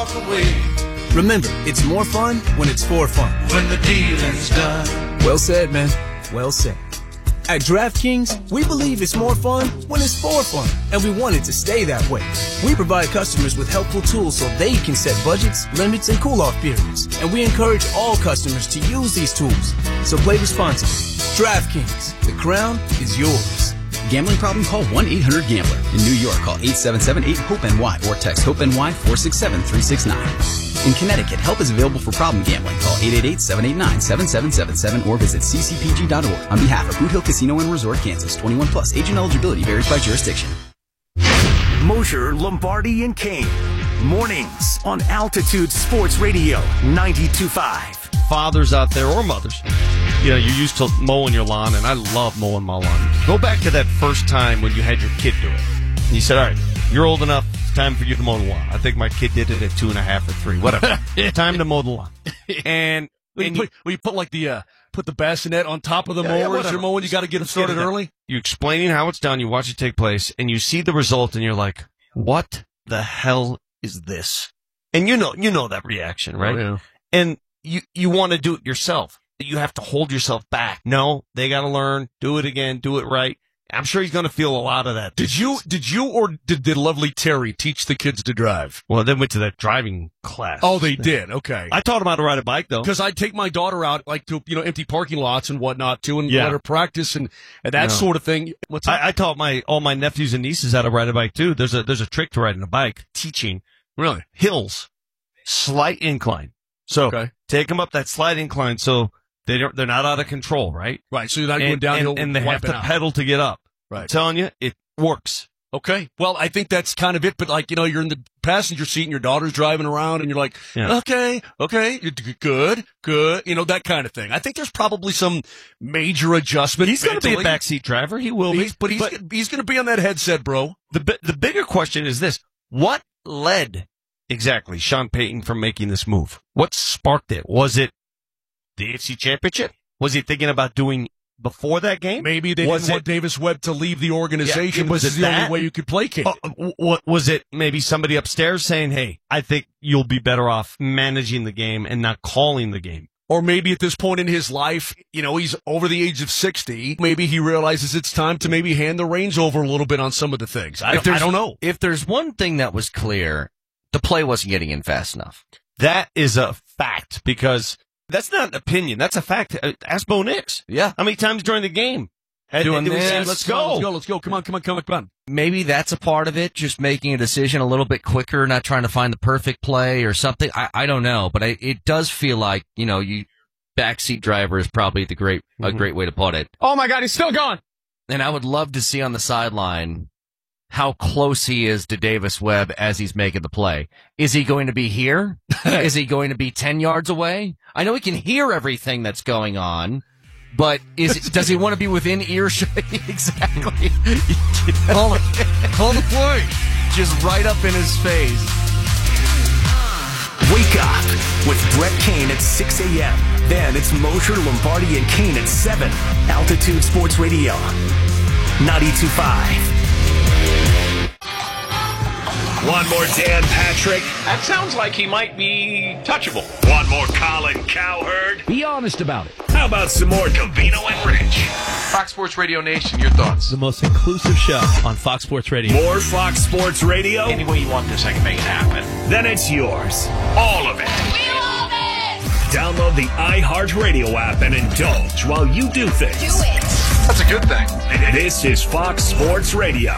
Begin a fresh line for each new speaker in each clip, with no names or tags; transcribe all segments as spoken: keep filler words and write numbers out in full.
Remember, it's more fun when it's for fun.
When the dealing's done.
Well said, man. Well said. At DraftKings, we believe it's more fun when it's for fun, and we want it to stay that way. We provide customers with helpful tools so they can set budgets, limits, and cool-off periods, and we encourage all customers to use these tools. So play responsibly. DraftKings, the crown is yours.
Gambling problem? Call one eight hundred gambler. In New York, call eight seven seven eight hope N Y or text HOPE-NY four six seven three six nine. In Connecticut, help is available for problem gambling. Call eight eight eight seven eight nine seven seven seven seven or visit c c p g dot org. On behalf of Boot Hill Casino and Resort, Kansas, twenty-one plus. Agent eligibility varies by jurisdiction.
Mosher, Lombardi, and Kane. Mornings on Altitude Sports Radio ninety-two point five.
Fathers out there or mothers, you know, you're used to mowing your lawn, and I love mowing my lawn. Go back to that first time when you had your kid do it. And you said, all right, you're old enough, it's time for you to mow the lawn. I think my kid did it at two and a half or three, whatever. Time to mow the lawn. And,
when
and
you,
you,
put, when you put like the, uh, put the bassinet on top of the
yeah,
mower
yeah,
as you're mowing, you got to get them started early.
You're explaining how it's done, you watch it take place, and you see the result, and you're like, what the hell is this? And you know, you know that reaction, right?
Oh, yeah.
And you, you want to do it yourself. You have to hold yourself back. No, they got to learn, do it again, do it right. I'm sure he's going to feel a lot of that.
Did you, did you, or did, did lovely Terry teach the kids to drive?
Well, they went to that driving class.
Oh, they did. Okay.
I taught them how to ride a bike, though.
Because I'd take my daughter out, like, to, you know, empty parking lots and whatnot, too, and
Yeah.
let her practice and, and that
No.
sort of thing. What's that?
I, I taught my all my nephews and nieces how to ride a bike, too. There's a there's a trick to riding a bike, teaching.
Really?
Hills, slight incline. So
Okay.
take them up that slight incline so they don't, they're not out of control, right?
Right. So you're not going
And,
downhill
and, and they have
wiping
to
out.
pedal to get up. I'm
Right.
telling you, it works.
Okay. Well, I think that's kind of it. But like, you know, you're in the passenger seat and your daughter's driving around and you're like,
Yeah.
okay, okay, you're d- good, good. You know, that kind of thing. I think there's probably some major adjustment.
He's going to be a
mentally.
backseat driver. He will
He's,
be.
but he's, he's going to be on that headset, bro.
The bi- the bigger question is this: what led exactly Sean Payton from making this move? What sparked it? Was it the A F C Championship? Was he thinking about doing before that game?
Maybe they
Was
didn't want
it-
Davis Webb to leave the organization.
Yeah, was
this
it
is the
that?
only way you could placate it.
Uh, what was it? Maybe somebody upstairs saying, "Hey, I think you'll be better off managing the game and not calling the game."
Or maybe at this point in his life, you know, he's over the age of sixty. Maybe he realizes it's time to maybe hand the reins over a little bit on some of the things. I,
If
don't, I
there's-
don't know.
If there's one thing that was clear, the play wasn't getting in fast enough.
That is a fact because that's not an opinion. That's a fact. Uh, Ask Bo Nix.
Yeah.
How many times during the game? Had-
Doing
did we say,
this.
let's
Come on,
go.
let's go. Let's go. Come on, come on, come on, come on.
Maybe that's a part of it, just making a decision a little bit quicker, not trying to find the perfect play or something. I, I don't know, but I, it does feel like, you know, you backseat driver is probably the great a
Mhm.
great way to put it.
Oh my God, he's still gone.
And I would love to see on the sideline how close he is to Davis Webb as he's making the play. Is he going to be here? Is he going to be ten yards away? I know he can hear everything that's going on, but is does he want to be within earshot? Exactly. Call it. Call the play. Just right up in his face.
Wake up with Brett Kane at six a.m. Then it's Mosher, Lombardi, and Kane at seven. Altitude Sports Radio ninety-two point five.
One more Dan Patrick.
That sounds like he might be touchable.
One more Colin Cowherd.
Be honest about it.
How about some more Covino and Rich?
Fox Sports Radio Nation, your thoughts?
The most inclusive show on Fox Sports Radio.
More Fox Sports Radio?
Any way you want this, I can make it happen.
Then it's yours. All of it.
We love it!
Download the iHeartRadio app and indulge while you do things.
Do it!
That's a good thing.
This is Fox Sports Radio.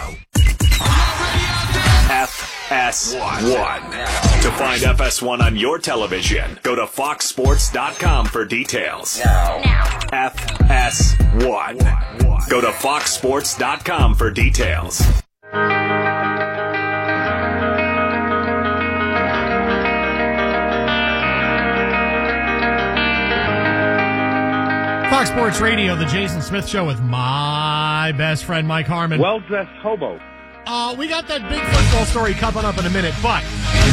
F S one. To find F S one on your television, go to fox sports dot com for details.
Now.
F S one. Go to fox sports dot com for details.
Fox Sports Radio, the Jason Smith Show with my best friend Mike Harmon.
Well-dressed hobo.
Uh, we got that big football story coming up in a minute, but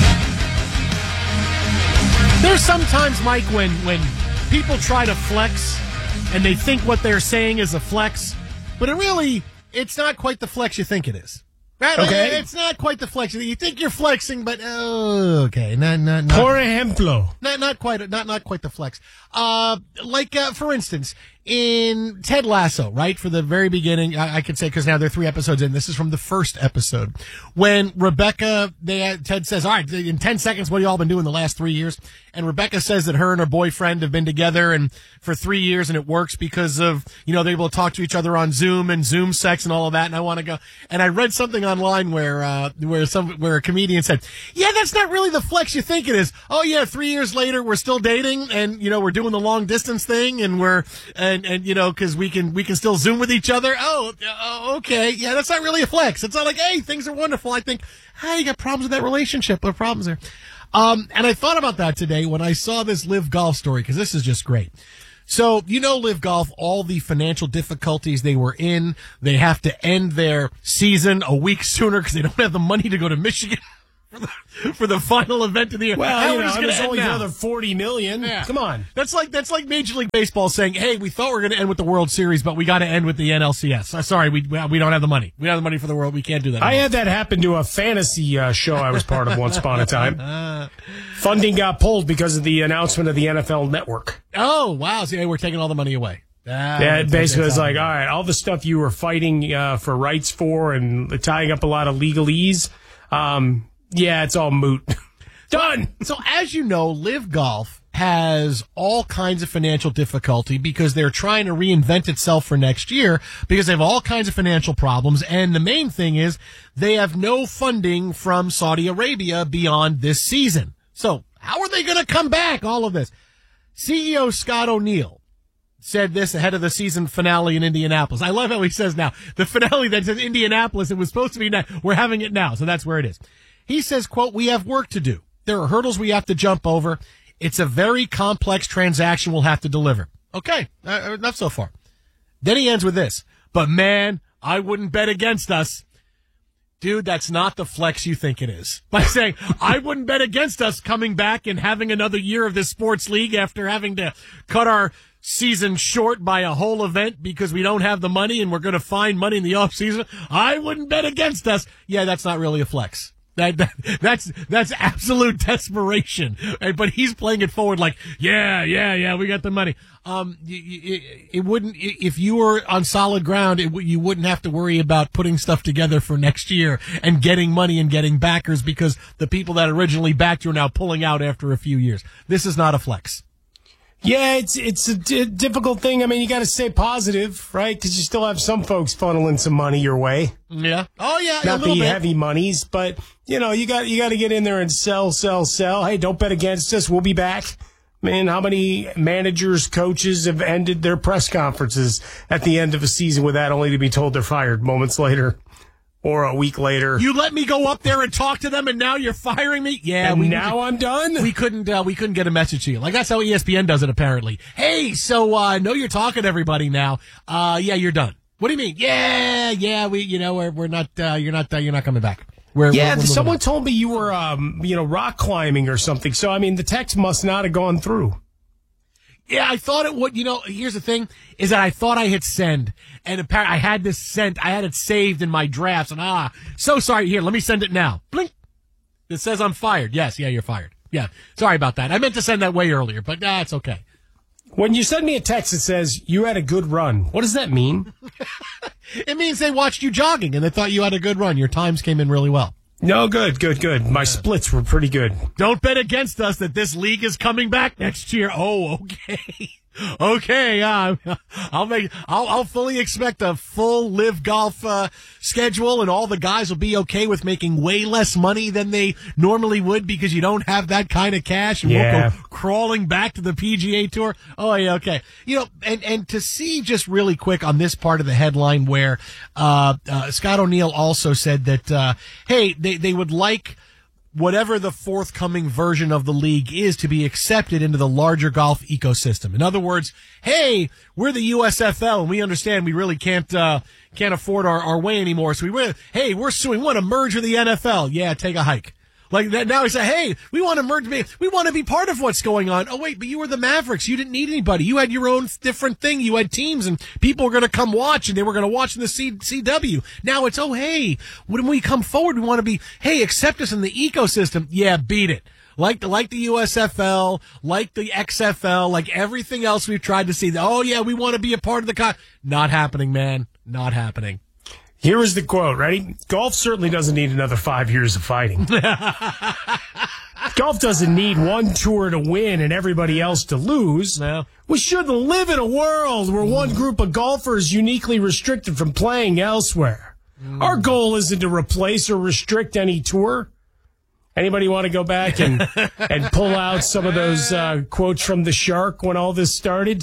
there's sometimes, Mike, when when people try to flex and they think what they're saying is a flex, but it really, it's not quite the flex you think it is. Right?
Okay.
It's not quite the flex. You think you're flexing, but oh, okay, not not not.
Por ejemplo,
not not quite not not quite the flex. Uh, like uh, for instance, in Ted Lasso, right? For the very beginning, I, I could say because now they're three episodes in. This is from the first episode when Rebecca. They Ted says, "All right, in ten seconds, what have you all been doing the last three years?" And Rebecca says that her and her boyfriend have been together and for three years, and it works because of you know they're able to talk to each other on Zoom and Zoom sex and all of that. And I want to go. And I read something online where uh, where some where a comedian said, "Yeah, that's not really the flex you think it is." Oh yeah, three years later, we're still dating, and you know we're doing the long distance thing, and we're and and you know because we can we can still Zoom with each other. Oh, uh, okay, yeah, that's not really a flex. It's not like, hey, things are wonderful. I think, hey, you got problems with that relationship. What problems there? Um, and I thought about that today when I saw this Live Golf story because this is just great. So, you know, Live Golf, all the financial difficulties they were in, they have to end their season a week sooner because they don't have the money to go to Michigan for the, for the final event of the year.
Well, you know,
going
there's
to
only
now?
another forty million.
Yeah.
Come on.
That's like that's like Major League Baseball saying, hey, we thought we were going to end with the World Series, but we got to end with the N L C S. Uh, sorry, we we don't have the money. We don't have the money for the World. We can't do that
I
anymore.
had that happen to a fantasy uh, show I was part of once upon a time. Funding got pulled because of the announcement of the N F L Network.
Oh, wow. See, we're taking all the money away. Ah,
Yeah, it basically was like,
all
all right, all the stuff you were fighting uh, for rights for and tying up a lot of legalese, um, yeah, it's all moot. Done.
So as you know, Live Golf has all kinds of financial difficulty because they're trying to reinvent itself for next year because they have all kinds of financial problems. And the main thing is they have no funding from Saudi Arabia beyond this season. So how are they going to come back? All of this. C E O Scott O'Neill said this ahead of the season finale in Indianapolis. I love how he says now, the finale that says Indianapolis, it was supposed to be now. We're having it now. So that's where it is. He says, quote, we have work to do. There are hurdles we have to jump over. It's a very complex transaction we'll have to deliver. Okay, uh, enough so far. Then he ends with this. But man, I wouldn't bet against us. Dude, that's not the flex you think it is. By saying, I wouldn't bet against us coming back and having another year of this sports league after having to cut our season short by a whole event because we don't have the money and we're going to find money in the off season. I wouldn't bet against us. Yeah, that's not really a flex. That, that that's that's absolute desperation. But he's playing it forward like, yeah, yeah, yeah, we got the money. Um, it, it wouldn't if you were on solid ground. It, you wouldn't have to worry about putting stuff together for next year and getting money and getting backers because the people that originally backed you are now pulling out after a few years. This is not a flex.
Yeah, it's it's a d- difficult thing. I mean, you got to stay positive, right? Because you still have some folks funneling some money your way.
Yeah. Oh yeah.
Not
a little
the
bit.
heavy monies, but you know, you got you got to get in there and sell, sell, sell. Hey, don't bet against us. We'll be back. Man, how many managers, coaches have ended their press conferences at the end of a season with that, only to be told they're fired moments later or a week later?
You let me go up there and talk to them, and now you're firing me? Yeah.
And
we,
now I'm done?
We couldn't uh, we couldn't get a message to you. Like, that's how E S P N does it, apparently. Hey, so uh, I know you're talking to everybody now. Uh, yeah, you're done. What do you mean? Yeah, yeah, we, you know, we're, we're not, uh, you're not, uh, you're not coming back. We're,
yeah,
we're, we're
someone
on.
told me you were, um, you know, rock climbing or something. So, I mean, the text must not have gone through.
Yeah, I thought it would. You know, here's the thing: is that I thought I hit send, and apparently I had this sent. I had it saved in my drafts, and ah, so sorry. Here, let me send it now. Blink. It says I'm fired. Yes, yeah, you're fired. Yeah, sorry about that. I meant to send that way earlier, but nah, it's okay.
When you send me a text that says you had a good run, what does that mean?
It means they watched you jogging and they thought you had a good run. Your times came in really well.
No, good, good, good. My splits were pretty good.
Don't bet against us that this league is coming back next year. Oh, okay. Okay, uh, I'll make, I'll, I'll fully expect a full Live Golf, uh, schedule, and all the guys will be okay with making way less money than they normally would because you don't have that kind of cash and
Yeah.
won't go crawling back to the P G A Tour. Oh, yeah, okay. You know, and, and to see just really quick on this part of the headline where, uh, uh, Scott O'Neill also said that, uh, hey, they, they would like whatever the forthcoming version of the league is to be accepted into the larger golf ecosystem. In other words, hey, we're the U S F L and we understand we really can't, uh, can't afford our, our way anymore. So we, really, hey, we're suing. We want to merge with the N F L. Yeah, take a hike. Like that now he said, hey, we want to merge, we want to be part of what's going on. Oh, wait, but you were the Mavericks. You didn't need anybody. You had your own different thing. You had teams and people were going to come watch and they were going to watch in the C- CW. Now it's, oh, hey, when we come forward, we want to be, hey, accept us in the ecosystem. Yeah, beat it. Like the, like the U S F L, like the X F L, like everything else we've tried to see. Oh, yeah, we want to be a part of the con. Not happening, man. Not happening.
Here is the quote. Ready? Golf certainly doesn't need another five years of fighting. Golf doesn't need one tour to win and everybody else to lose.
No.
We shouldn't live in a world where one group of golfers is uniquely restricted from playing elsewhere. Mm. Our goal isn't to replace or restrict any tour. Anybody want to go back and, and pull out some of those uh, quotes from The Shark when all this started?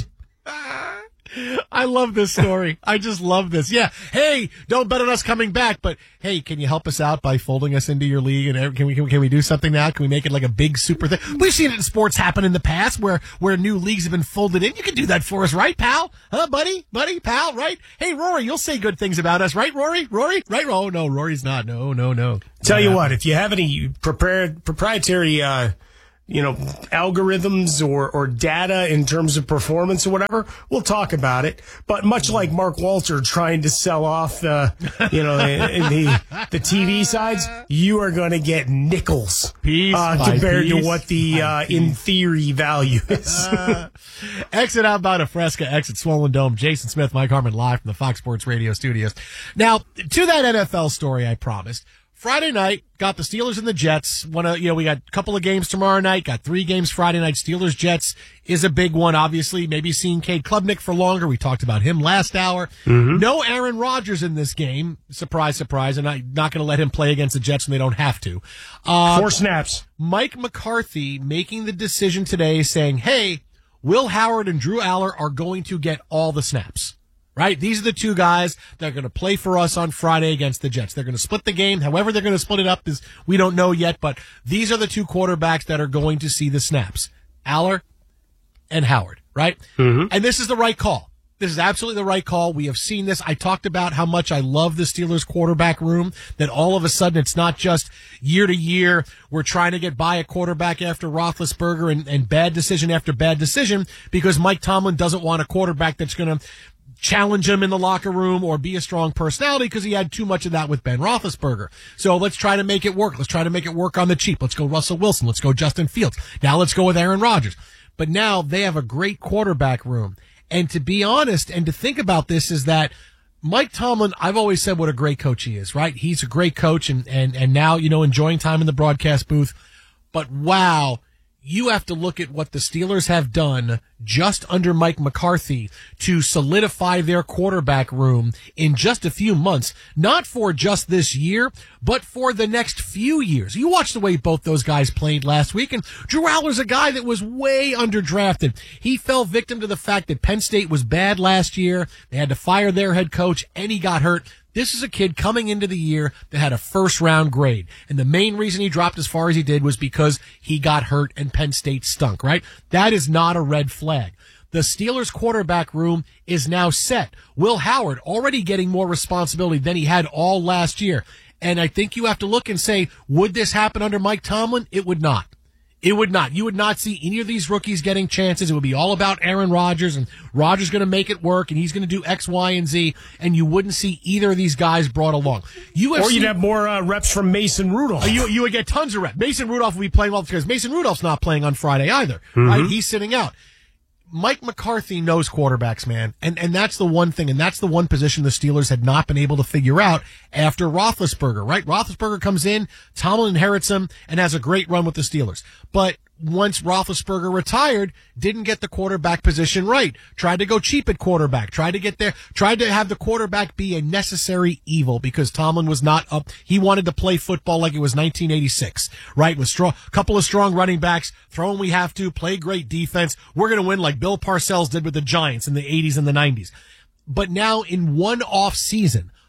I love this story. I just love this. Yeah. Hey, don't bet on us coming back, but hey, can you help us out by folding us into your league? And can we can we, can we do something now? Can we make it like a big super thing? We've seen it in sports happen in the past where where new leagues have been folded in. You can do that for us, right, pal? Huh, buddy, buddy, pal, right? Hey, Rory, you'll say good things about us, right, Rory? Rory, right? Oh no, Rory's not. No, no, no.
Tell you what, if you have any prepared proprietary. Uh, you know, algorithms or, or data in terms of performance or whatever, we'll talk about it. But much like Mark Walter trying to sell off the, you know, the, the T V sides, you are going to get nickels
piece
uh, compared piece, to what the, uh, in theory value is.
uh, exit out by the Fresca, exit Swollen Dome. Jason Smith, Mike Harmon live from the Fox Sports Radio studios. Now, to that N F L story I promised. Friday night, got the Steelers and the Jets. One of, you know, we got a couple of games tomorrow night, got three games Friday night. Steelers Jets is a big one, obviously. Maybe seeing Cade Klubnik for longer. We talked about him last hour. Mm-hmm. No Aaron Rodgers in this game. Surprise, surprise. And I'm not going to let him play against the Jets when they don't have to.
Uh, Four snaps.
Mike McCarthy making the decision today saying, hey, Will Howard and Drew Aller are going to get all the snaps. Right? These are the two guys that are going to play for us on Friday against the Jets. They're going to split the game. However they're going to split it up is we don't know yet, but these are the two quarterbacks that are going to see the snaps. Aller and Howard, right? Mm-hmm. And this is the right call. This is absolutely the right call. We have seen this. I talked about how much I love the Steelers quarterback room, that all of a sudden it's not just year to year. We're trying to get by a quarterback after Roethlisberger and, and bad decision after bad decision because Mike Tomlin doesn't want a quarterback that's going to challenge him in the locker room or be a strong personality because he had too much of that with Ben Roethlisberger. So let's try to make it work. Let's try to make it work on the cheap. Let's go Russell Wilson. Let's go Justin Fields. Now let's go with Aaron Rodgers. But now they have a great quarterback room. And to be honest and to think about this is that Mike Tomlin, I've always said what a great coach he is, right? He's a great coach and, and, and now, you know, enjoying time in the broadcast booth. But wow, you have to look at what the Steelers have done just under Mike McCarthy to solidify their quarterback room in just a few months, not for just this year, but for the next few years. You watched the way both those guys played last week, and Drew Aller's a guy that was way underdrafted. He fell victim to the fact that Penn State was bad last year. They had to fire their head coach, and he got hurt. This is a kid coming into the year that had a first round grade. And the main reason he dropped as far as he did was because he got hurt and Penn State stunk, right? That is not a red flag. The Steelers quarterback room is now set. Will Howard already getting more responsibility than he had all last year. And I think you have to look and say, would this happen under Mike Tomlin? It would not. It would not. You would not see any of these rookies getting chances. It would be all about Aaron Rodgers, and Rodgers going to make it work, and he's going to do X, Y, and Z, and you wouldn't see either of these guys brought along. U F C,
or you'd have more uh, reps from Mason Rudolph.
You, you would get tons of reps. Mason Rudolph would be playing well because Mason Rudolph's not playing on Friday either, mm-hmm. right? He's sitting out. Mike McCarthy knows quarterbacks, man. And, and that's the one thing, and that's the one position the Steelers had not been able to figure out after Roethlisberger, right? Roethlisberger comes in, Tomlin inherits him, and has a great run with the Steelers. But once Roethlisberger retired, didn't get the quarterback position right. Tried to go cheap at quarterback. Tried to get there. Tried to have the quarterback be a necessary evil because Tomlin was not up. He wanted to play football like it was nineteen eighty-six, right? With strong, couple of strong running backs, throw when we have to, play great defense. We're going to win like Bill Parcells did with the Giants in the eighties and the nineties. But now in one off season,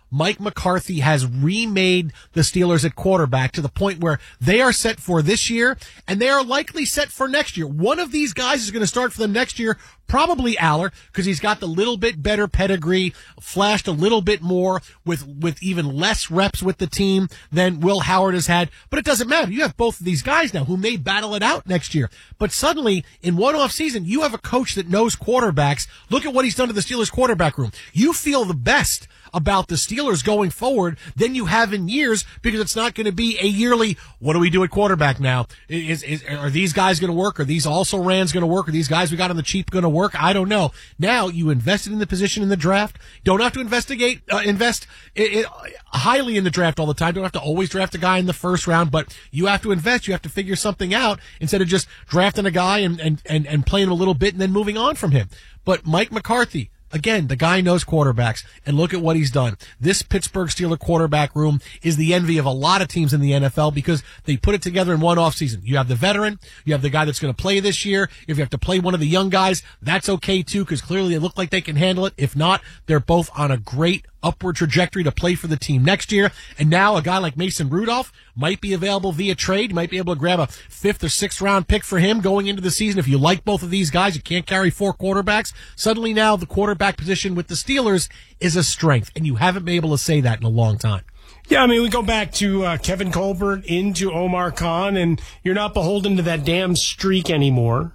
Mike McCarthy has remade the Steelers at quarterback to the point where they are set for this year, and they are likely set for next year. One of these guys is going to start for them next year, probably Aller, because he's got the little bit better pedigree, flashed a little bit more with, with even less reps with the team than Will Howard has had. But it doesn't matter. You have both of these guys now who may battle it out next year. But suddenly, in one off season, you have a coach that knows quarterbacks. Look at what he's done to the Steelers quarterback room. You feel the best about the Steelers going forward than you have in years, because it's not going to be a yearly, what do we do at quarterback now? Is, is, are these guys going to work? Are these also Rans going to work? Are these guys we got on the cheap going to work? I don't know. Now you invested in the position in the draft. Don't have to investigate, uh, invest it, it, highly in the draft all the time. Don't have to always draft a guy in the first round, but you have to invest. You have to figure something out instead of just drafting a guy and, and, and, and playing him a little bit and then moving on from him. But Mike McCarthy, again, the guy knows quarterbacks, and look at what he's done. This Pittsburgh Steelers quarterback room is the envy of a lot of teams in the N F L because they put it together in one offseason. You have the veteran, you have the guy that's going to play this year. If you have to play one of the young guys, that's okay too, because clearly they look like they can handle it. If not, they're both on a great upward trajectory to play for the team next year. And now a guy like Mason Rudolph might be available via trade. You might be able to grab a fifth or sixth round pick for him going into the season. If you like both of these guys, you can't carry four quarterbacks. Suddenly now the quarterback position with the Steelers is a strength, and you haven't been able to say that in a long time.
Yeah, I mean, we go back to uh, Kevin Colbert into Omar Khan, and you're not beholden to that damn streak anymore.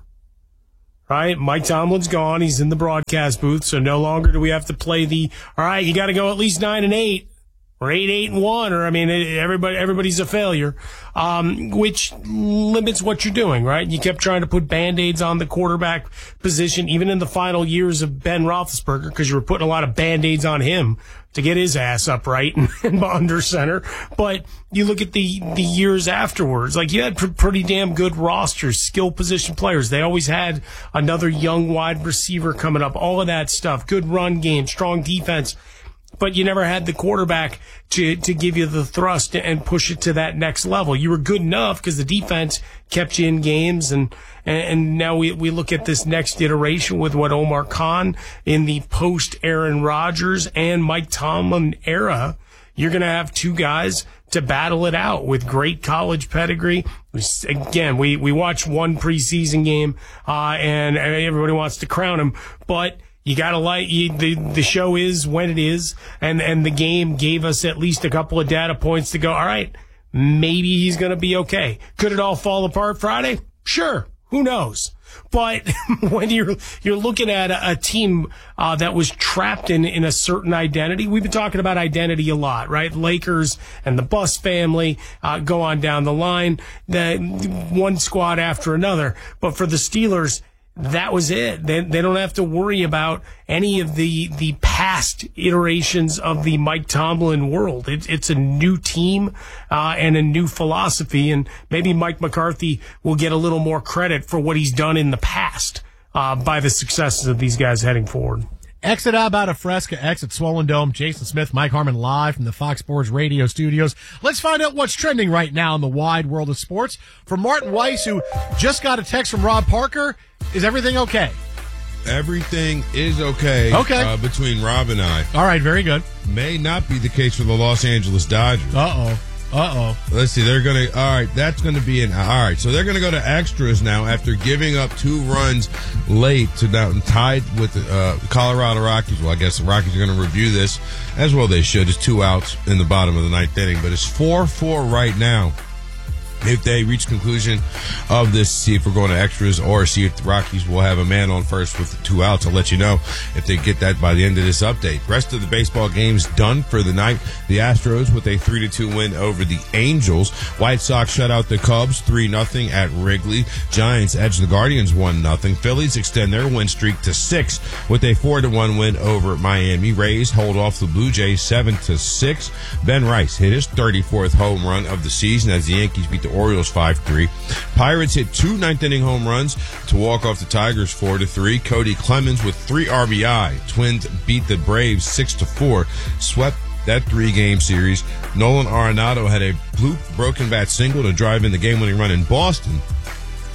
Right? Mike Tomlin's gone. He's in the broadcast booth, so no longer do we have to play the, all right, you got to go at least nine and eight or eight, eight and one, or I mean, everybody, everybody's a failure, um, which limits what you're doing, right? You kept trying to put Band-Aids on the quarterback position, even in the final years of Ben Roethlisberger, because you were putting a lot of Band-Aids on him to get his ass upright and, and under center. But you look at the, the years afterwards, like you had pr- pretty damn good rosters, skill position players. They always had another young wide receiver coming up, all of that stuff, good run game, strong defense. But you never had the quarterback to, to give you the thrust and push it to that next level. You were good enough because the defense kept you in games, and, and now we, we look at this next iteration with what Omar Khan in the post Aaron Rodgers and Mike Tomlin era. You're going to have two guys to battle it out with great college pedigree. Again, we, we watched one preseason game, uh, and everybody wants to crown him, but you gotta like, you, the, the show is when it is, and, and the game gave us at least a couple of data points to go, all right, maybe he's gonna be okay. Could it all fall apart Friday? Sure. Who knows? But when you're, you're looking at a, a team, uh, that was trapped in, in a certain identity, we've been talking about identity a lot, right? Lakers and the Buss family, uh, go on down the line, the one squad after another. But for the Steelers, that was it. They, they don't have to worry about any of the, the past iterations of the Mike Tomlin world. It, it's a new team, uh, and a new philosophy. And maybe Mike McCarthy will get a little more credit for what he's done in the past, uh, by the successes of these guys heading forward.
Exit out about a Fresca, exit Swollen Dome. Jason Smith, Mike Harmon live from the Fox Sports Radio studios. Let's find out what's trending right now in the wide world of sports. From Martin Weiss, who just got a text from Rob Parker. Is everything okay?
Everything is okay.
Okay.
Uh, between Rob and I.
All right, very good.
May not be the case for the Los Angeles Dodgers.
Uh-oh. Uh-oh.
Let's see. They're going to, all right, that's going to be an, all right. So they're going to go to extras now after giving up two runs late to down tied with the uh, Colorado Rockies. Well, I guess the Rockies are going to review this as well. They should. It's two outs in the bottom of the ninth inning, but it's four four right now. If they reach conclusion of this, see if we're going to extras or see if the Rockies will have a man on first with the two outs. I'll let you know if they get that by the end of this update. Rest of the baseball games done for the night. The Astros with a three to two win over the Angels. White Sox shut out the Cubs three nothing at Wrigley. Giants edge the Guardians one nothing. Phillies extend their win streak to six with a four to one win over Miami. Rays hold off the Blue Jays seven to six. Ben Rice hit his thirty-fourth home run of the season as the Yankees beat the Orioles five three. Pirates hit two ninth-inning home runs to walk off the Tigers four to three. Cody Clemens with three R B I. Twins beat the Braves six to four. Swept that three-game series. Nolan Arenado had a bloop broken bat single to drive in the game-winning run in Boston.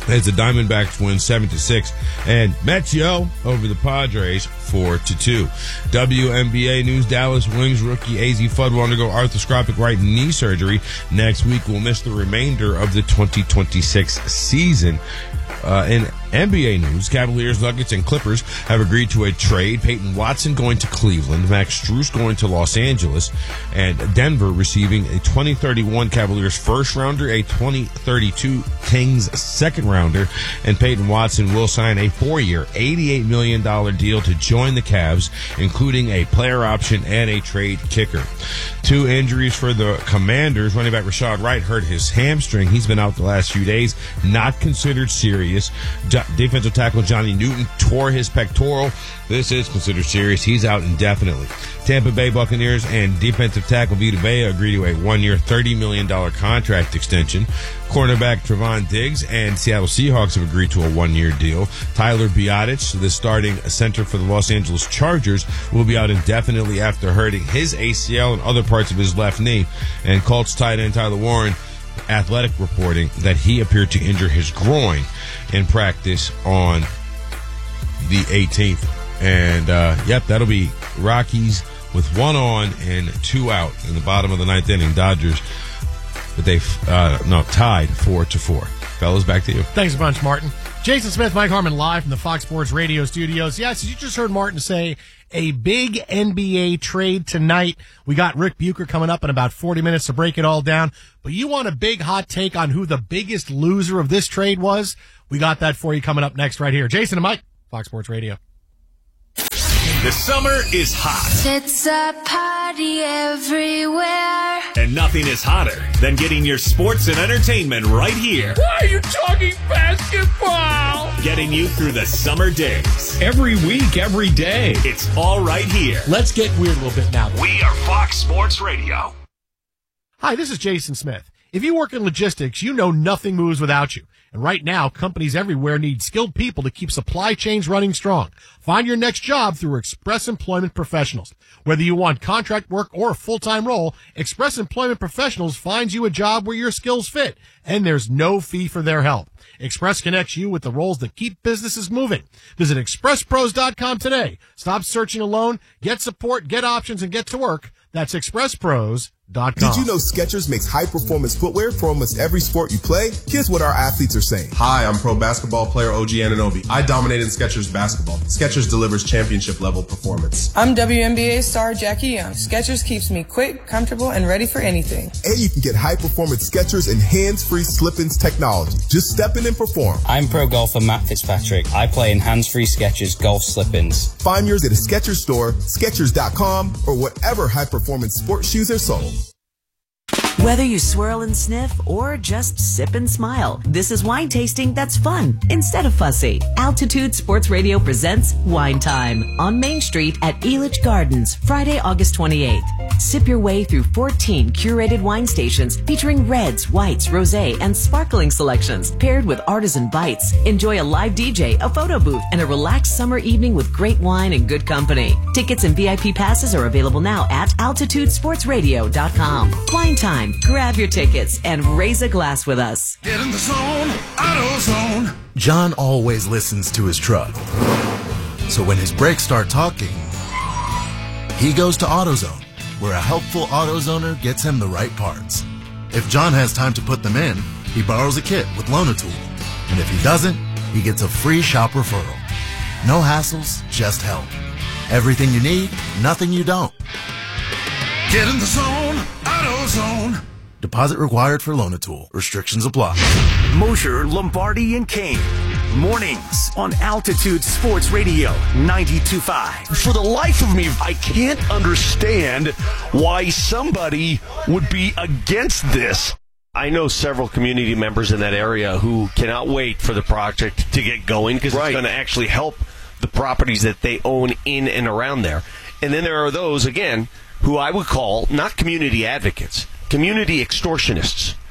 as the Diamondbacks win seven to six, and Mets yo over the Padres four to two. W N B A news: Dallas Wings rookie A Z Fudd will undergo arthroscopic right knee surgery next week. Will miss the remainder of the twenty twenty-six season. Uh, in N B A news, Cavaliers, Nuggets, and Clippers have agreed to a trade. Peyton Watson going to Cleveland, Max Strus going to Los Angeles, and Denver receiving a twenty thirty-one Cavaliers first rounder, a twenty thirty-two Kings second rounder, and Peyton Watson will sign a four-year, eighty-eight million dollars deal to join the Cavs, including a player option and a trade kicker. Two injuries for the Commanders. Running back Rashad Wright hurt his hamstring. He's been out the last few days, not considered serious. Jo- defensive tackle Johnny Newton tore his pectoral. This is considered serious. He's out indefinitely. Tampa Bay Buccaneers and defensive tackle Vita Vea agree to a one-year, thirty million dollars contract extension. Cornerback Trevon Diggs and Seattle Seahawks have agreed to a one-year deal. Tyler Biadasz, the starting center for the Los Angeles Chargers, will be out indefinitely after hurting his A C L and other parts of his left knee. And Colts tight end Tyler Warren, Athletic reporting that he appeared to injure his groin in practice on the eighteenth. And, uh, yep, that'll be Rockies with one on and two out in the bottom of the ninth inning. Dodgers, but they, uh, no, tied four to four. Fellas, back to you.
Thanks a bunch, Martin. Jason Smith, Mike Harmon, live from the Fox Sports Radio studios. Yes, you just heard Martin say a big N B A trade tonight. We got Rick Bucher coming up in about forty minutes to break it all down. But you want a big hot take on who the biggest loser of this trade was? We got that for you coming up next right here. Jason and Mike, Fox Sports Radio.
The summer is hot.
It's a party everywhere.
And nothing is hotter than getting your sports and entertainment right here.
Why are you talking basketball?
Getting you through the summer days.
Every week, every day.
It's all right here.
Let's get weird a little bit now.
We are Fox Sports Radio.
Hi, this is Jason Smith. If you work in logistics, you know nothing moves without you. And right now, companies everywhere need skilled people to keep supply chains running strong. Find your next job through Express Employment Professionals. Whether you want contract work or a full-time role, Express Employment Professionals finds you a job where your skills fit, and there's no fee for their help. Express connects you with the roles that keep businesses moving. Visit express pros dot com today. Stop searching alone. Get support, get options, and get to work. That's express pros dot com.
Did you know Skechers makes high-performance footwear for almost every sport you play? Here's what our athletes are saying.
Hi, I'm pro basketball player O G Anunoby. I dominated Skechers basketball. Skechers delivers championship-level performance.
I'm W N B A star Jackie Young. Skechers keeps me quick, comfortable, and ready for anything.
And you can get high-performance Skechers and hands-free slip-ins technology. Just step in and perform.
I'm pro golfer Matt Fitzpatrick. I play in hands-free Skechers golf slip-ins.
Find yours at a Skechers store, skechers dot com, or whatever high-performance sports shoes are sold.
Whether you swirl and sniff or just sip and smile, this is wine tasting that's fun instead of fussy. Altitude Sports Radio presents Wine Time on Main Street at Elitch Gardens, Friday, August twenty-eighth. Sip your way through fourteen curated wine stations featuring reds, whites, rosé, and sparkling selections paired with artisan bites. Enjoy a live D J, a photo booth, and a relaxed summer evening with great wine and good company. Tickets and V I P passes are available now at altitude sports radio dot com. Wine Time. Grab your tickets and raise a glass with us.
Get in the zone, AutoZone.
John always listens to his truck. So when his brakes start talking, he goes to AutoZone, where a helpful AutoZoner gets him the right parts. If John has time to put them in, he borrows a kit with Loan-A-Tool. And if he doesn't, he gets a free shop referral. No hassles, just help. Everything you need, nothing you don't.
Get in the zone, AutoZone.
Deposit required for Loan-A-Tool. Restrictions apply.
Mosher, Lombardi, and Kane. Mornings on Altitude Sports Radio ninety-two point five.
For the life of me, I can't understand why somebody would be against this. I know several community members in that area who cannot wait for the project to get going because right. It's going to actually help the properties that they own in and around there. And then there are those, again, who I would call not community advocates, community extortionists.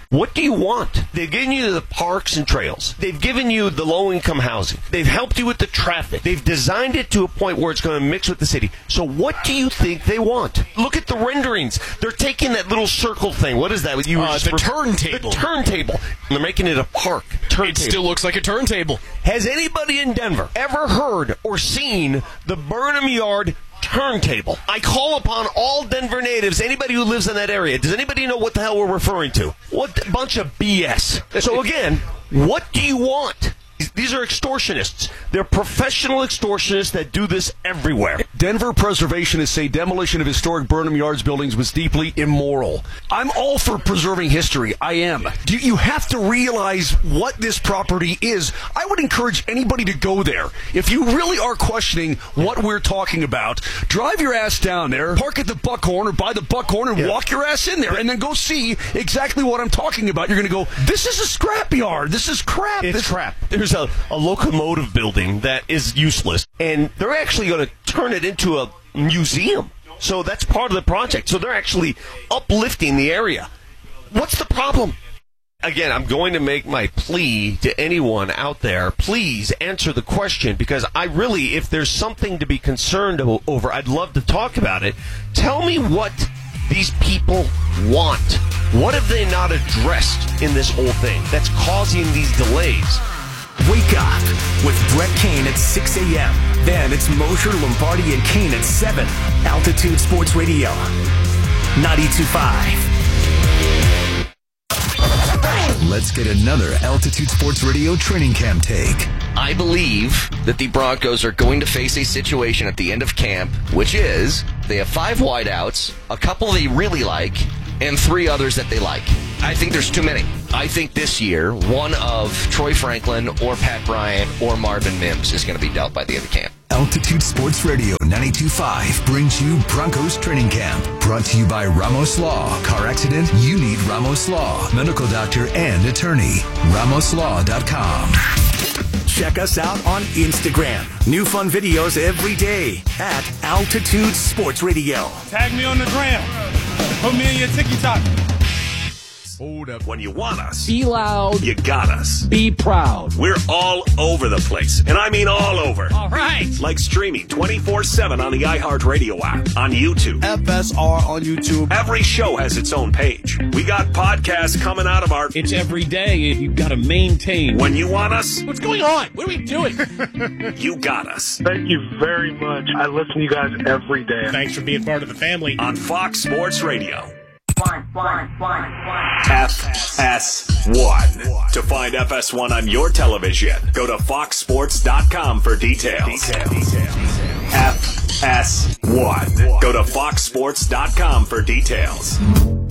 What do you want? They've given you the parks and trails. They've given you the low-income housing. They've helped you with the traffic. They've designed it to a point where it's going to mix with the city. So what do you think they want? Look at the renderings. They're taking that little circle thing. What is that? You were
Uh,
just
the
ref-
turntable.
The turntable. And they're making it a park. Turntable.
It still looks like a turntable.
Has anybody in Denver ever heard or seen the Burnham Yard turntable? I call upon all Denver natives, anybody who lives in that area. Does anybody know what the hell we're referring to? What a bunch of B S. So again, what do you want? These are extortionists. They're professional extortionists that do this everywhere.
Denver preservationists say demolition of historic Burnham Yards buildings was deeply immoral. I'm all for preserving history. I am. You, you have to realize what this property is. I would encourage anybody to go there. If you really are questioning what we're talking about, drive your ass down there, park at the Buckhorn or by the Buckhorn and
Yeah.
walk your ass in there and then go see exactly what I'm talking about. You're going to go, this is a scrapyard. This is crap.
It's
this
crap. There's a, a locomotive building that is useless, and they're actually going to turn it into a museum. So that's part of the project. So they're actually uplifting the area. What's the problem? Again, I'm going to make my plea to anyone out there. Please answer the question, because I really, if there's something to be concerned o- over, I'd love to talk about it. Tell me what these people want. What have they not addressed in this whole thing that's causing these delays?
Wake up with Brett Kane at six a.m. Then it's Mosher, Lombardi, and Kane at seven. Altitude Sports Radio, ninety-two point five.
Let's get another Altitude Sports Radio training camp take.
I believe that the Broncos are going to face a situation at the end of camp, which is they have five wideouts, a couple they really like, and three others that they like. I think there's too many. I think this year, one of Troy Franklin or Pat Bryant or Marvin Mims is going to be dealt by the end of camp.
Altitude Sports Radio ninety-two point five brings you Broncos Training Camp. Brought to you by Ramos Law. Car accident? You need Ramos Law. Medical doctor and attorney. ramos law dot com.
Check us out on Instagram. New fun videos every day at Altitude Sports Radio.
Tag me on the gram. Put me in your TikTok.
Hold up. When you want us,
Be loud.
you got us.
Be proud.
We're all over the place, and I mean all over.
All right.
Like streaming twenty-four seven on the iHeartRadio app, on YouTube.
F S R on YouTube.
Every show has its own page. We got podcasts coming out of our...
It's every day. You've got to maintain.
When you want us,
What's going on? What are we doing?
you got us.
Thank you very much. I listen to you guys every day.
Thanks for being part of the family.
On Fox Sports Radio.
One, one, one, one.
F S one. To find F S one on your television, go to fox sports dot com for details. F S one. Go to fox sports dot com for details.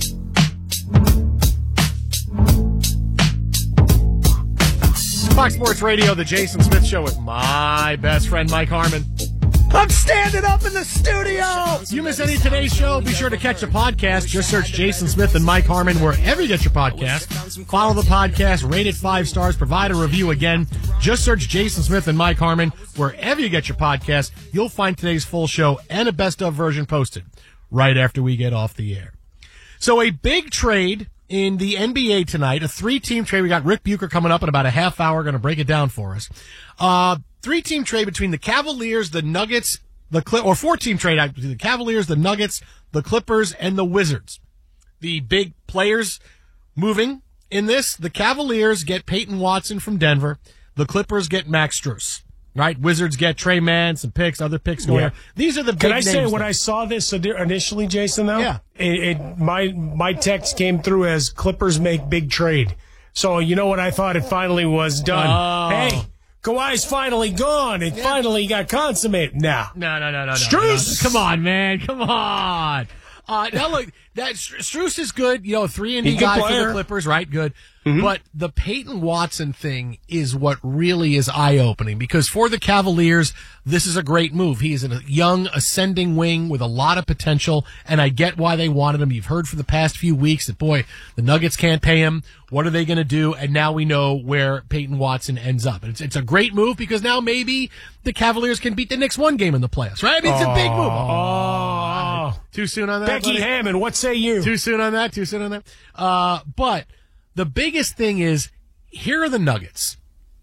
Fox Sports Radio, the Jason Smith Show with my best friend Mike Harmon. I'm standing up in the studio. You miss any of today's show? Be sure to catch the podcast. Just search Jason Smith and Mike Harmon wherever you get your podcast. Follow the podcast, rate it five stars, provide a review again. Just search Jason Smith and Mike Harmon wherever you get your podcast. You'll find today's full show and a best of version posted right after we get off the air. So a big trade in the N B A tonight, a three-team trade. We got Rick Bucher coming up in about a half hour, going to break it down for us. Uh, three-team trade between the Cavaliers, the Nuggets, the Clip, or four-team trade between the Cavaliers, the Nuggets, the Clippers, and the Wizards. The big players moving in this, the Cavaliers get Peyton Watson from Denver. The Clippers get Max Strus. Right? Wizards get Trey Mann, some picks, other picks going
Yeah.
there. These are the big
Can I say
names
when
there.
I saw this initially, Jason, though?
Yeah.
It, it, my, my text came through as Clippers make big trade. So you know what I thought it finally was done?
Oh.
Hey, Kawhi's finally gone. It finally got consummated. Now.
No, no, no, no, no.
Strus!
No. Come on, man. Come on. Uh, now look, that Strus is good. You know, three and D
He's a good
guy for
player.
the Clippers, right? Good. But the Peyton Watson thing is what really is eye-opening, because for the Cavaliers, this is a great move. He is a young, ascending wing with a lot of potential, and I get why they wanted him. You've heard for the past few weeks that, boy, the Nuggets can't pay him. What are they going to do? And now we know where Peyton Watson ends up. And it's, it's a great move, because now maybe the Cavaliers can beat the Knicks one game in the playoffs, right? I mean, it's a big move.
Oh.
Too soon on that?
Becky
buddy?
Hammond, what say you?
Too soon on that? Too soon on that? Uh, but the biggest thing is, here are the Nuggets,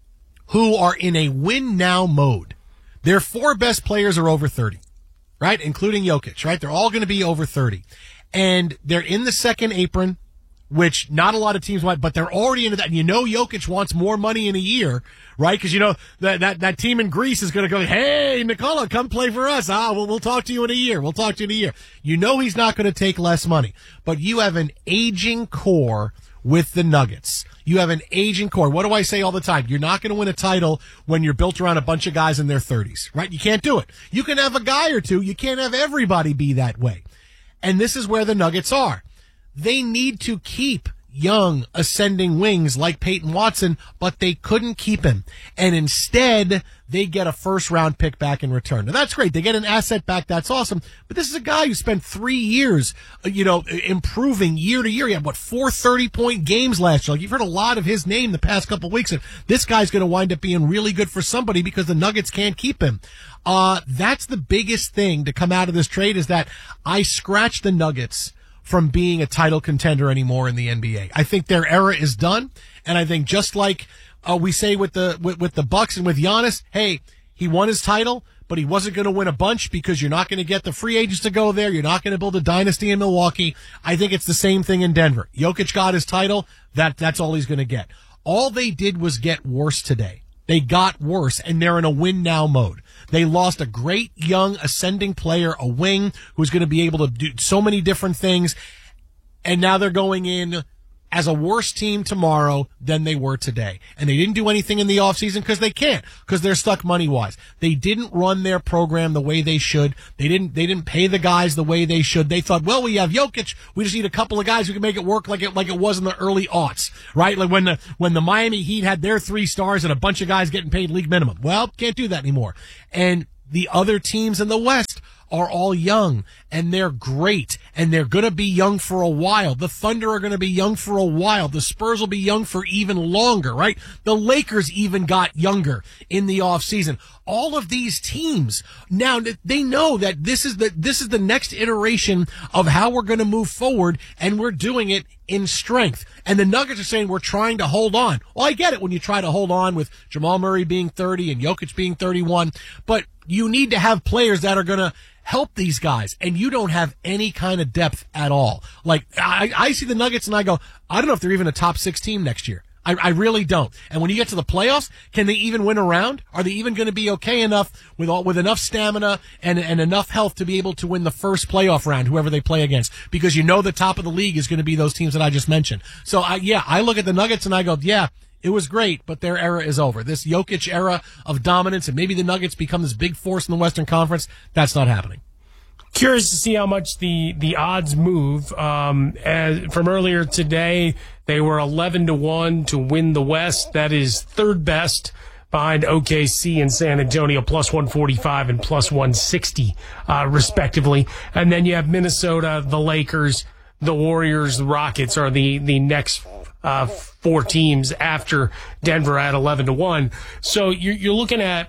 who are in a win-now mode. Their four best players are over thirty, right? Including Jokic, right? They're all going to be over thirty. And they're in the second apron, which not a lot of teams want, but they're already into that. And you know Jokic wants more money in a year, right? Because you know that, that, that team in Greece is going to go, hey, Nikola, come play for us. Ah, well, we'll talk to you in a year. We'll talk to you in a year. You know he's not going to take less money. But you have an aging core with the Nuggets. You have an aging core. What do I say all the time? You're not going to win a title when you're built around a bunch of guys in their thirties, right? You can't do it. You can have a guy or two. You can't have everybody be that way. And this is where the Nuggets are. They need to keep young ascending wings like Peyton Watson, but they couldn't keep him. And instead, they get a first round pick back in return. Now that's great. They get an asset back. That's awesome. But this is a guy who spent three years, you know, improving year to year. He had, what, four thirty point games last year. Like, you've heard a lot of his name the past couple of weeks. And this guy's going to wind up being really good for somebody because the Nuggets can't keep him. Uh, that's the biggest thing to come out of this trade, is that I scratched the Nuggets from being a title contender anymore in the N B A. I think their era is done, and I think just like uh, we say with the with, with the Bucks and with Giannis, hey, he won his title, but he wasn't going to win a bunch because you're not going to get the free agents to go there. You're not going to build a dynasty in Milwaukee. I think it's the same thing in Denver. Jokic got his title. That that's all he's going to get. All they did was get worse today. They got worse, and they're in a win-now mode. They lost a great young ascending player, a wing, who's going to be able to do so many different things, and now they're going in as a worse team tomorrow than they were today. And they didn't do anything in the offseason because they can't, because they're stuck money-wise. They didn't run their program the way they should. They didn't They didn't pay the guys the way they should. They thought, well, we have Jokic. We just need a couple of guys who can make it work like it like it was in the early aughts, right? Like when the when the Miami Heat had their three stars and a bunch of guys getting paid league minimum. Well, can't do that anymore. And the other teams in the West are all young, and they're great, and they're going to be young for a while. The Thunder are going to be young for a while. The Spurs will be young for even longer, right? The Lakers even got younger in the offseason. All of these teams, now they know that this is the this is the next iteration of how we're going to move forward, and we're doing it in strength. And the Nuggets are saying we're trying to hold on. Well, I get it when you try to hold on with Jamal Murray being thirty and Jokic being thirty-one, but you need to have players that are going to help these guys, and you don't have any kind of depth at all. Like, I, I see the Nuggets and I go, I don't know if they're even a top six team next year. I, I really don't. And when you get to the playoffs, can they even win a round? Are they even going to be okay enough with all, with enough stamina and, and enough health to be able to win the first playoff round, whoever they play against? Because you know the top of the league is going to be those teams that I just mentioned. So, I, yeah, I look at the Nuggets and I go, yeah, it was great, but their era is over. This Jokic era of dominance, and maybe the Nuggets become this big force in the Western Conference, that's not happening.
Curious to see how much the, the odds move. Um, as, from earlier today, they were eleven to one to win the West. That is third best behind O K C and San Antonio, plus one forty-five and plus one sixty, uh, respectively. And then you have Minnesota, the Lakers, the Warriors, the Rockets are the, the next uh, four teams after Denver at eleven to one. So you're, you're looking at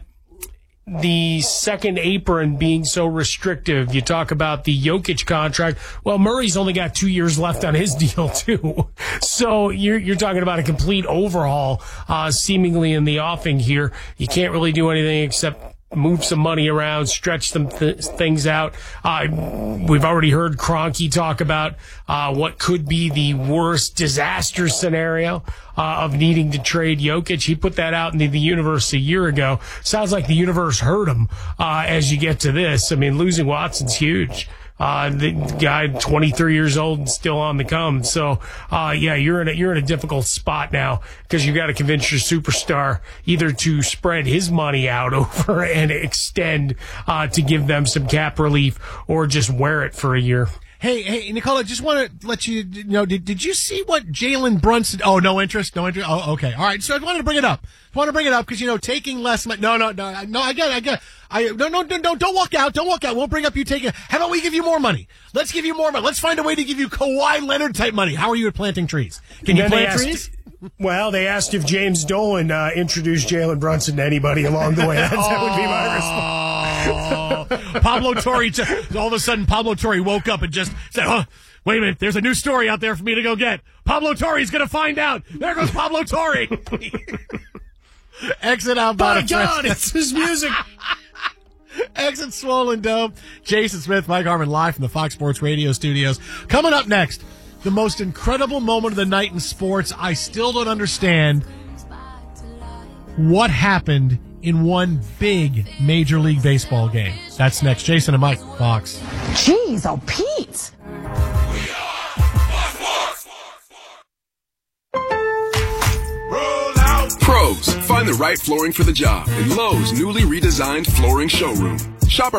the second apron being so restrictive. You talk about the Jokic contract. Well, Murray's only got two years left on his deal too. So you're, you're talking about a complete overhaul, uh, seemingly in the offing here. You can't really do anything except move some money around, stretch some th- things out. Uh, we've already heard Kroenke talk about uh, what could be the worst disaster scenario uh, of needing to trade Jokic. He put that out into the universe a year ago. Sounds like the universe heard him uh, as you get to this. I mean, losing Watson's huge. Uh, the guy, twenty-three years old and still on the come. So, uh, yeah, you're in a, you're in a difficult spot now because you got to convince your superstar either to spread his money out over and extend, uh, to give them some cap relief or just wear it for a year.
Hey, hey, Nicola, just want to let you know, did, did you see what Jalen Brunson, oh, no interest, no interest, oh, okay, all right, so I wanted to bring it up, I want to bring it up because, you know, taking less money, no, no, no, no, I get it, I get it, I, no, no, no, no, don't walk out, don't walk out, we'll bring up you taking, how about we give you more money, let's give you more money, let's find a way to give you Kawhi Leonard type money, how are you at planting trees, can you plant
asked,
trees?
Well, they asked if James Dolan uh, introduced Jalen Brunson to anybody along the way. That, that would be my response.
Pablo Torre, all of a sudden, Pablo Torre woke up and just said, huh, Wait a minute, there's a new story out there for me to go get. Pablo Torre's going to find out. There goes Pablo Torre. Exit out
My
by
God, it's his music.
Exit Swollen Dome. Jason Smith, Mike Harmon, live from the Fox Sports Radio studios. Coming up next, the most incredible moment of the night in sports. I still don't understand what happened in one big Major League Baseball game. That's next. Jason and Mike, Fox.
Jeez, oh, Pete.
Pros, find the right flooring for the job in Lowe's newly redesigned flooring showroom.